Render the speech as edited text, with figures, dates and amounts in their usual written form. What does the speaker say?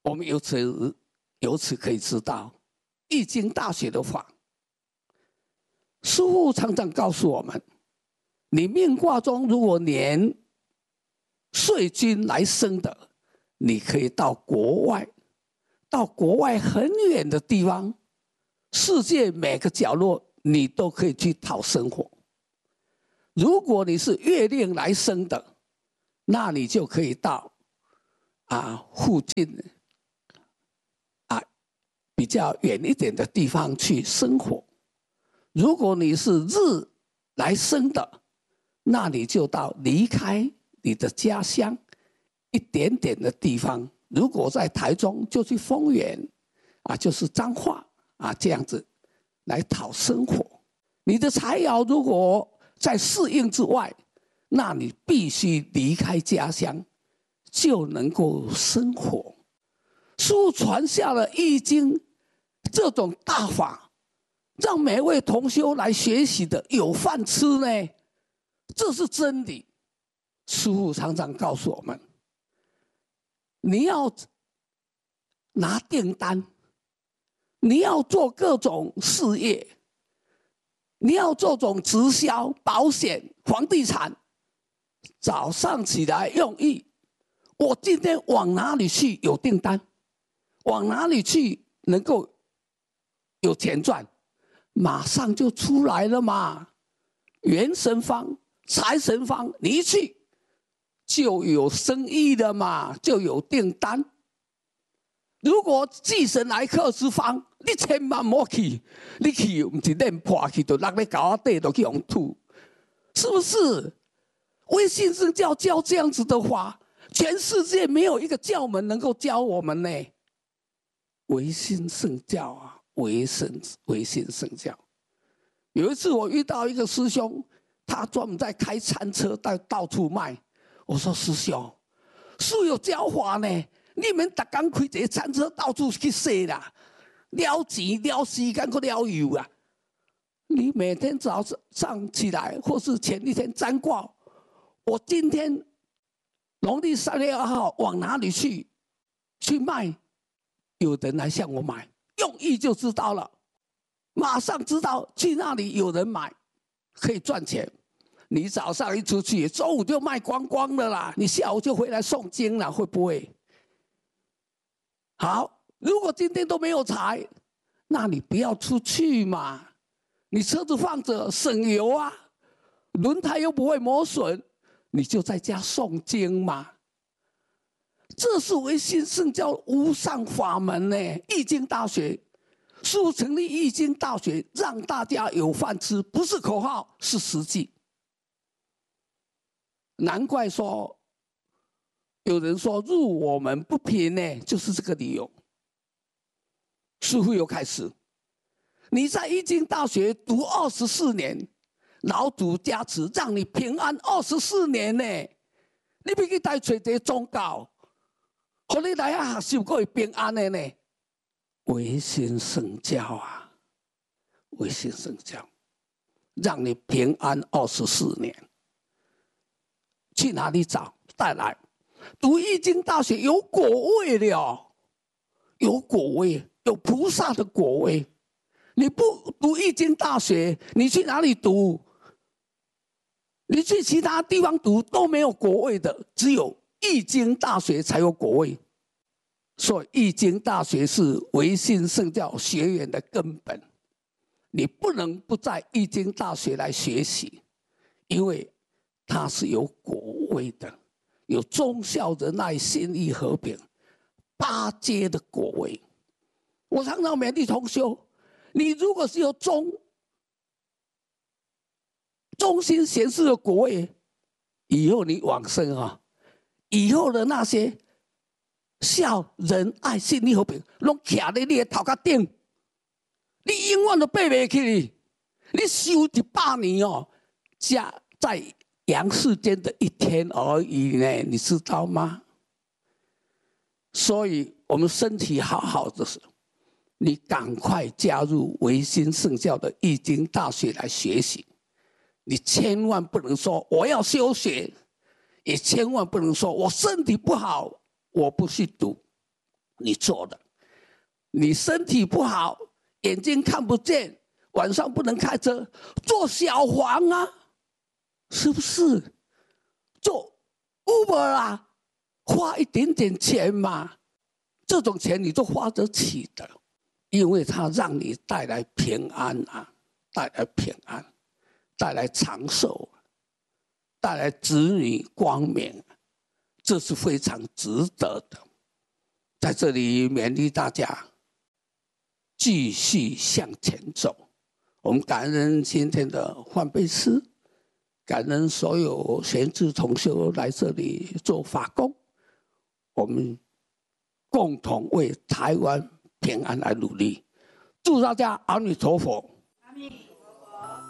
我们由此可以知道，《易经》大学的法，师父常常告诉我们：你命卦中如果年岁君来生的，你可以到国外很远的地方，世界每个角落你都可以去讨生活。如果你是月令来生的，那你就可以到附近比较远一点的地方去生活。如果你是日来生的，那你就离开你的家乡一点点的地方。如果在台中，就去丰原就是彰化这样子来讨生活。你的财爻如果在适应之外，那你必须离开家乡，就能够生活。师父传下了《易经》这种大法，让每位同修来学习的有饭吃呢，这是真理。师父常常告诉我们，你要拿订单，你要做各种事业，你要做种直销、保险、房地产，早上起来用意，我今天往哪里去有订单，往哪里去能够有钱赚，马上就出来了嘛。元神方、财神方，你一去就有生意了嘛，就有订单。如果忌神来克之方，你千万莫去，你去不是练破去，就落在高底，就去用吐，是不是？微信圣教教这样子的话，全世界没有一个教门能够教我们呢。唯心圣教唯心圣教。有一次我遇到一个师兄，他专门在开餐车，到处卖。我说师兄，师有教法呢，你们每天开一个餐车到处去踅啦，了钱了时间还了油啊！你每天早上起来，或是前一天占卦，我今天农历3月2号往哪里去卖？有人来向我买，用意就知道了，马上知道去那里有人买，可以赚钱。你早上一出去，中午就卖光光了啦，你下午就回来诵经了，会不会？好，如果今天都没有财，那你不要出去嘛，你车子放着省油轮胎又不会磨损，你就在家诵经嘛。这是唯心圣教无上法门呢，《易经》大学。师父成立《易经》大学，让大家有饭吃，不是口号，是实际。难怪说有人说入我们不平呢，就是这个理由。师父又开始，你在易经大学读24年，老祖加持让你平安24年呢，你必须带找一个宗教，让你来学习可以平安的呢。唯心圣教唯心圣教，让你平安24年。去哪里找？带来读易经大学有果位了，有果位，有菩萨的果位。你不读易经大学，你去哪里读？你去其他地方读都没有果位的，只有易经大学才有果位。所以易经大学是唯心圣教学员的根本，你不能不在易经大学来学习，因为它是有果位的，有忠孝仁爱信义和平8阶的果位。我常常勉励同修，你如果是有忠心贤士的果位，以后你往生以后的那些孝仁爱信义和平，拢徛在你的头壳顶，你永远都爬不起。你修100年加在阳世间的1天而已呢，你知道吗？所以我们身体好好的时候，你赶快加入唯心圣教的易经大学来学习。你千万不能说我要休学，也千万不能说我身体不好我不去读。 你做的。你身体不好，眼睛看不见，晚上不能开车，做小黄啊，是不是？做 Uber 啊，花一点点钱嘛，这种钱你都花得起的，因为它让你带来平安啊，带来平安，带来长寿，带来子女光明，这是非常值得的。在这里勉励大家继续向前走。我们感恩今天的范贝师，感恩所有贤智同修来这里做法工，我们共同为台湾平安来努力。祝大家阿弥陀佛。阿弥。